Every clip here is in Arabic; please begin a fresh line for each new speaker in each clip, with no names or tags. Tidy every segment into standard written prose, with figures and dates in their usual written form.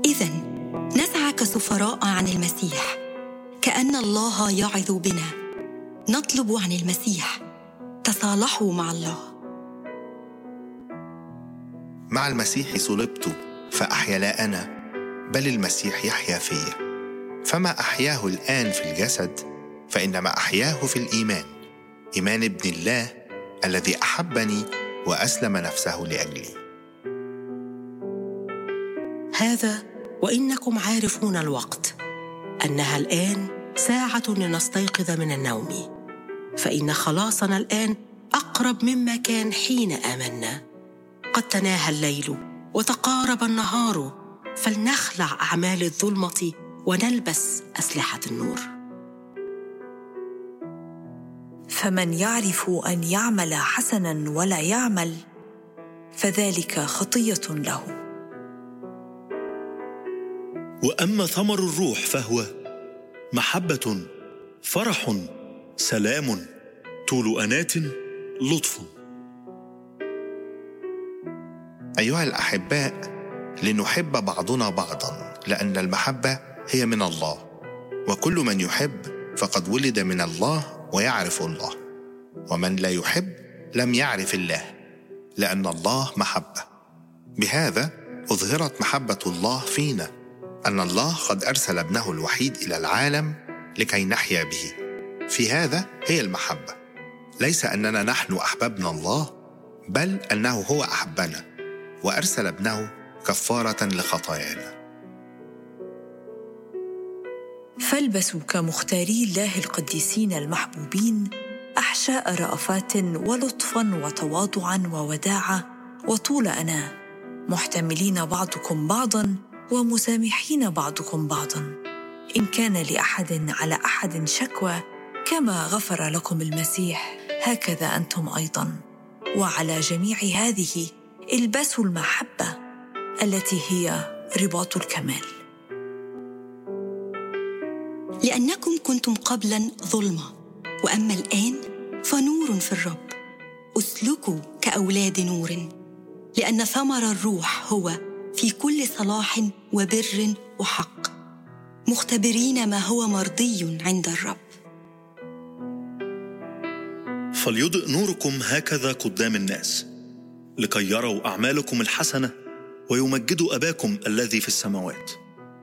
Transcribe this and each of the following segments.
إذن نسعى كسفراء عن المسيح، كأن الله يعظ بنا. نطلب عن المسيح: تصالحوا مع الله.
مع المسيح صلبت، فأحيا لا أنا، بل المسيح يحيا فيا. فما أحياه الآن في الجسد، فإنما أحياه في الإيمان، إيمان ابن الله الذي أحبني وأسلم نفسه لأجلي.
هذا وإنكم عارفون الوقت، أنها الآن ساعة لنستيقظ من النوم، فإن خلاصنا الآن أقرب مما كان حين آمنا. قد تناهى الليل وتقارب النهار، فلنخلع أعمال الظلمة ونلبس أسلحة النور.
فمن يعرف أن يعمل حسناً ولا يعمل، فذلك خطية له.
وأما ثمر الروح فهو محبة، فرح، سلام، طول أنات، لطف.
أيها الأحباء، لنحب بعضنا بعضا، لأن المحبة هي من الله، وكل من يحب فقد ولد من الله ويعرف الله، ومن لا يحب لم يعرف الله، لأن الله محبة. بهذا أظهرت محبة الله فينا، أن الله قد أرسل ابنه الوحيد إلى العالم لكي نحيا به. في هذا هي المحبة، ليس أننا نحن أحببنا الله، بل أنه هو أحبنا وأرسل ابنه كفارة لخطايانا.
فالبسوا كمختاري الله القديسين المحبوبين أحشاء رأفات ولطفاً وتواضعاً ووداعة وطول أناة، محتملين بعضكم بعضاً ومسامحين بعضكم بعضاً، إن كان لأحد على أحد شكوى، كما غفر لكم المسيح هكذا أنتم أيضاً. وعلى جميع هذه البسوا المحبة التي هي رباط الكمال.
لأنكم كنتم قبلاً ظلمة، وأما الآن فنور في الرب. اسلكوا كأولاد نور، لأن ثمر الروح هو في كل صلاح وبر وحق، مختبرين ما هو مرضي عند الرب.
فليضئ نوركم هكذا قدام الناس، لكي يروا أعمالكم الحسنة ويمجدوا أباكم الذي في السماوات.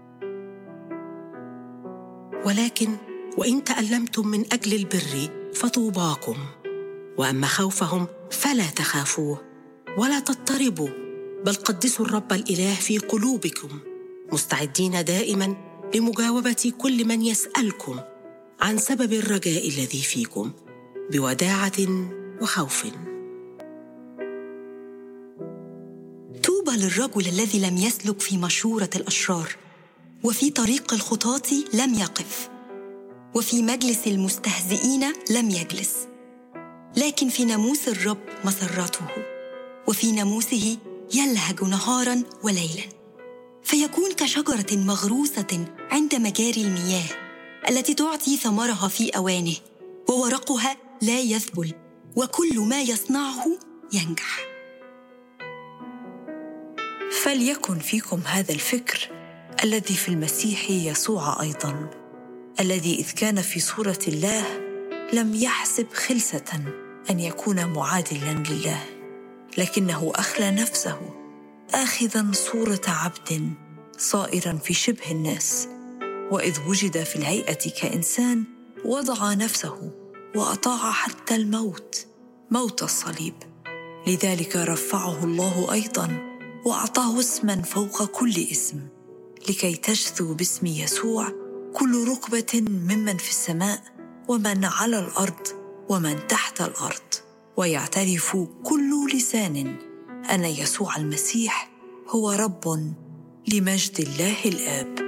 ولكن وإن تألمتم من أجل البر فطوباكم، وأما خوفهم فلا تخافوه ولا تضطربوا، بل قدسوا الرب الإله في قلوبكم، مستعدين دائما لمجاوبة كل من يسألكم عن سبب الرجاء الذي فيكم بوداعة وخوف.
طوبى للرجل الذي لم يسلك في مشورة الأشرار، وفي طريق الخطاة لم يقف، وفي مجلس المستهزئين لم يجلس، لكن في ناموس الرب مسرته، وفي ناموسه يلهج نهاراً وليلاً. فيكون كشجرة مغروسة عند مجاري المياه، التي تعطي ثمرها في أوانه، وورقها لا يذبل، وكل ما يصنعه ينجح.
فليكن فيكم هذا الفكر الذي في المسيح يسوع أيضاً، الذي إذ كان في صورة الله لم يحسب خلسة أن يكون معادلاً لله، لكنه أخلى نفسه، آخذاً صورة عبد، صائراً في شبه الناس، وإذ وجد في الهيئة كإنسان وضع نفسه وأطاع حتى الموت، موت الصليب. لذلك رفعه الله أيضاً وأعطاه اسماً فوق كل اسم، لكي تجثو باسم يسوع كل ركبة ممن في السماء ومن على الأرض ومن تحت الأرض، ويعترف كل لسان أن يسوع المسيح هو رب، لمجد الله الآب.